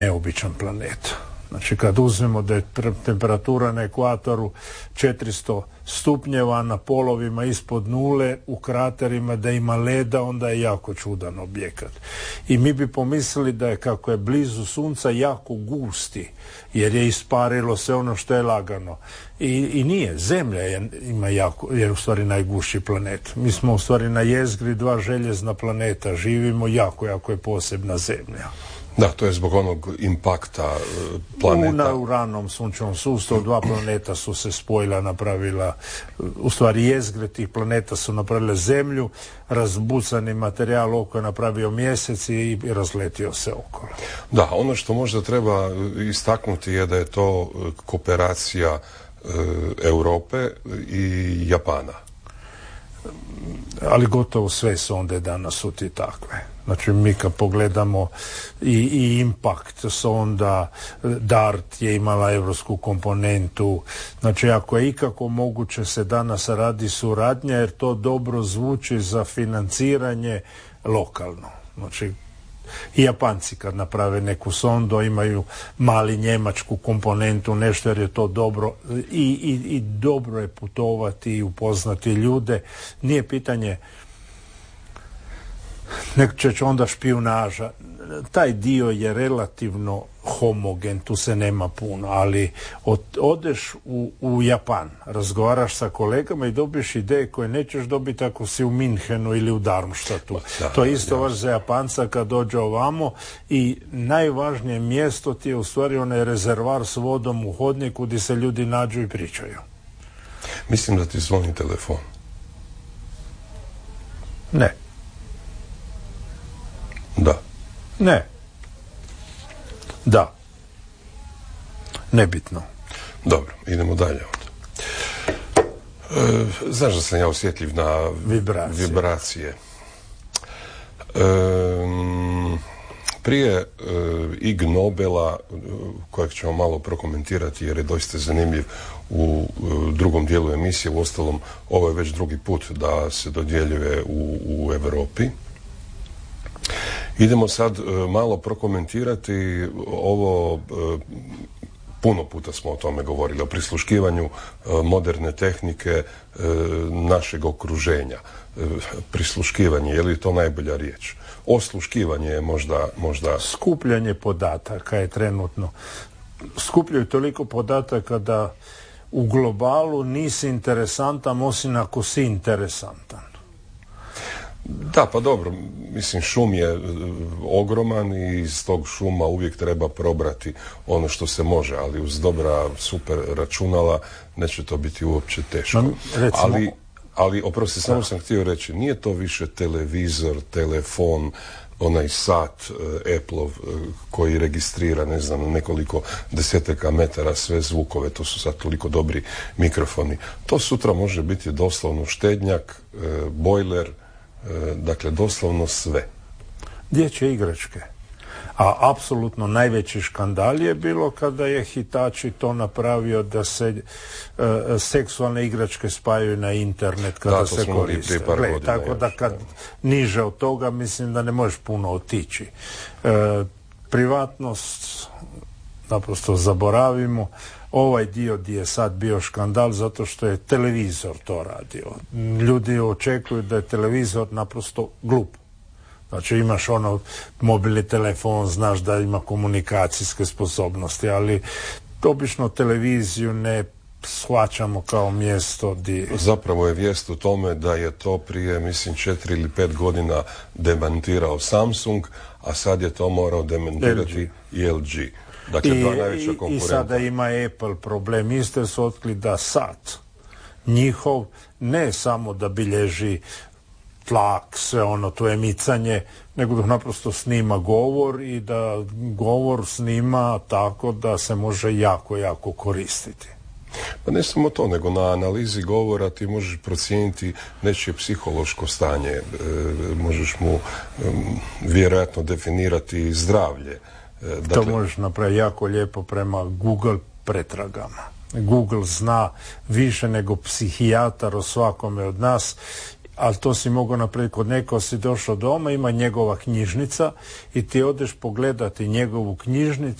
neobičan planet. Znači kad uzmemo da je temperatura na ekvatoru 400 stupnjeva, na polovima ispod nule, u kraterima da ima leda, onda je jako čudan objekat. I mi bi pomislili da je, kako je blizu sunca, jako gusti, jer je isparilo sve ono što je lagano. I nije, Zemlja je u stvari najgušći planet. Mi smo u stvari na jezgri dva željezna planeta, živimo, jako je posebna Zemlja. Da, to je zbog onog impakta planeta. U ranom sunčevom sustavu dva planeta su se spojila, napravila, u stvari jezgre tih planeta su napravile Zemlju, razbucani materijal oko je napravio Mjesec i razletio se okolo. Da, ono što možda treba istaknuti je da je to kooperacija Europe i Japana. Ali gotovo sve sonde danas su ti takve. Znači mi kad pogledamo i Impact sonda, DART je imala evropsku komponentu. Znači ako je ikako moguće se danas radi suradnja, jer to dobro zvuči za financiranje lokalno. Znači i Japanci kad naprave neku sondu imaju mali njemačku komponentu, nešto, jer je to dobro i dobro je putovati i upoznati ljude. Nije pitanje nek će onda špijunaža. Taj dio je relativno homogen, tu se nema puno, ali odeš u Japan, razgovaraš sa kolegama i dobiješ ideje koje nećeš dobiti ako si u Minhenu ili u Darmstadtu. To je isto vaš za Japanca kad dođe ovamo i najvažnije mjesto ti je u stvari onaj rezervar s vodom u hodniku gdje se ljudi nađu i pričaju. Mislim da ti zvoni telefon. Ne. Da. Ne. Da. Nebitno. Dobro, idemo dalje onda. Znaš da sam ja osjetljiv na vibracije. Prije Ig Nobela, kojeg ćemo malo prokomentirati jer je doista zanimljiv u drugom dijelu emisije, uostalom ovo je već drugi put da se dodjeljuje u Europi. Idemo sad malo prokomentirati ovo, puno puta smo o tome govorili, o prisluškivanju moderne tehnike našeg okruženja. Prisluškivanje, je li to najbolja riječ? Osluškivanje je možda... Skupljanje podataka je trenutno. Skupljaju toliko podataka da u globalu nisi interesantan, osim ako si interesantan. Da, pa dobro, mislim, šum je ogroman i iz tog šuma uvijek treba probrati ono što se može, ali uz dobra super računala neće to biti uopće teško. Ali oprosti, samo sam htio reći, nije to više televizor, telefon, onaj sat Apple-ov koji registrira, ne znam, nekoliko desetaka metara sve zvukove, to su sad toliko dobri mikrofoni. To sutra može biti doslovno štednjak, bojler, dakle doslovno sve. Dječje igračke. A apsolutno najveći škandal je bilo kada je Hitachi to napravio da se seksualne igračke spajaju na internet kada se koriste. Tako da kad niže od toga mislim da ne možeš puno otići. Privatnost naprosto zaboravimo. Ovaj dio gdje je sad bio škandal zato što je televizor to radio. Ljudi očekuju da je televizor naprosto glup. Znači imaš ono mobilni telefon, znaš da ima komunikacijske sposobnosti, ali obično televiziju ne shvaćamo kao mjesto gdje... Zapravo je vijest u tome da je to prije, mislim, 4 ili 5 godina demantirao Samsung, a sad je to morao demantirati i LG. Dakle, dva najveća konkurenta. I sada ima Apple problem. Isto su otkrili da sat njihov ne samo da bilježi tlak, sve ono, to emicanje, nego da naprosto snima govor i da govor snima tako da se može jako koristiti. Pa ne samo to, nego na analizi govora ti možeš procijeniti nečije psihološko stanje, možeš mu vjerojatno definirati zdravlje. Dakle, to možeš napraviti jako lijepo prema Google pretragama. Google zna više nego psihijatar o svakome od nas, ali to si mogao napraviti kod neko, si došao doma, ima njegova knjižnica i ti odeš pogledati njegovu knjižnicu